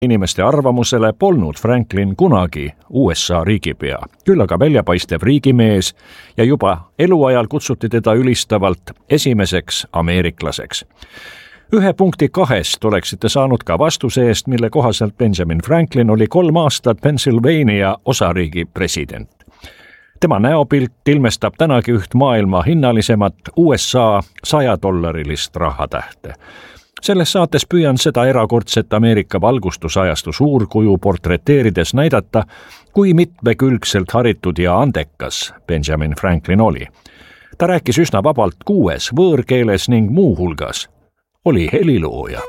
inimeste arvamusele polnud Franklin kunagi USA riigipea, küll aga väljapaistev riigimees ja juba eluajal kutsuti teda ülistavalt esimeseks ameeriklaseks. 1 punkti 2 oleksite saanud ka vastuse eest, mille kohaselt Benjamin Franklin oli 3 aastat Pennsylvania osariigi president. Tema näopilt ilmestab tänagi üht maailma hinnalisemat USA $100 rahatähte. Selles saates püüan seda erakordset Ameerika valgustusajastu suurkuju portreteerides näidata, kui mitmekülgselt haritud ja andekas Benjamin Franklin oli. Ta rääkis üsna vabalt 6 võõrkeeles ning muuhulgas oli helilooja.